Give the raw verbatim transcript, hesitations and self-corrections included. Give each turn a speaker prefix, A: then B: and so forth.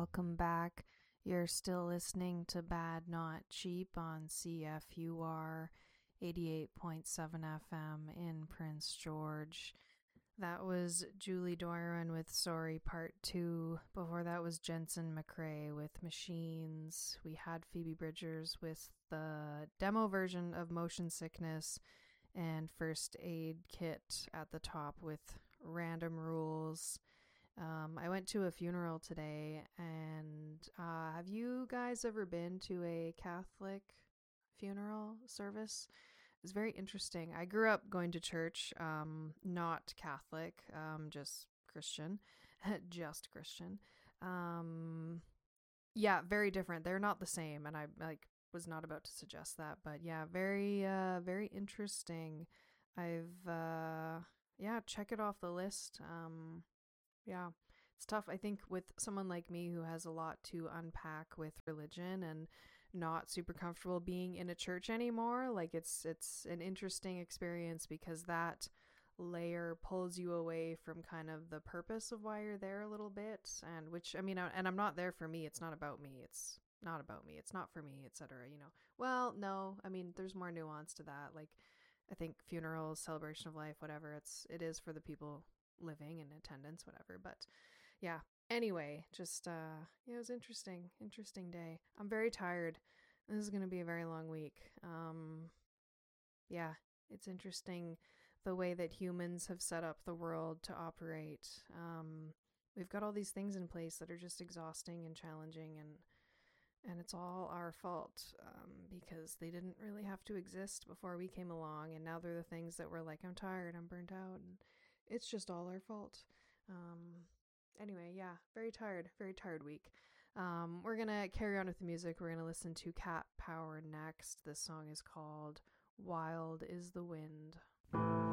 A: welcome back. You're still listening to Bad Not Cheap on C F U R eighty-eight point seven F M in Prince George. That was Julie Doiron with Sorry Part two. Before that was Jensen McRae with Machines. We had Phoebe Bridgers with the demo version of Motion Sickness, and First Aid Kit at the top with Random Rules. Um, I went to a funeral today, and uh, have you guys ever been to a Catholic funeral service? It was very interesting. I grew up going to church, um, not Catholic, um, just Christian, just Christian. Um, yeah, very different. They're not the same, and I like was not about to suggest that, but yeah, very, uh, very interesting. I've, uh, yeah, check it off the list. Um, yeah, it's tough. I think with someone like me who has a lot to unpack with religion and not super comfortable being in a church anymore, like it's it's an interesting experience because that layer pulls you away from kind of the purpose of why you're there a little bit, and which I mean, and I'm not there for me. It's not about me. It's not about me. It's not for me, et cetera. You know. Well, no, I mean, there's more nuance to that. Like, I think funerals, celebration of life, whatever. It's it is for the people living in attendance, whatever. But yeah. Anyway, just uh, yeah, it was interesting. Interesting day. I'm very tired. This is gonna be a very long week. Um, yeah, it's interesting the way that humans have set up the world to operate. Um, we've got all these things in place that are just exhausting and challenging, and and it's all our fault um, because they didn't really have to exist before we came along, and now they're the things that we're like, I'm tired, I'm burnt out, and it's just all our fault. Um, anyway, yeah, very tired, very tired week. Um, we're gonna carry on with the music. We're gonna listen to Cat Power next. This song is called Wild is the Wind.